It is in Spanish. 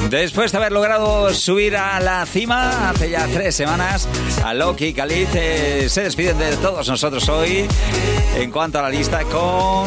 Después de haber logrado subir a la cima hace ya 3 semanas, Alok y Khalid se despiden de todos nosotros hoy en cuanto a la lista con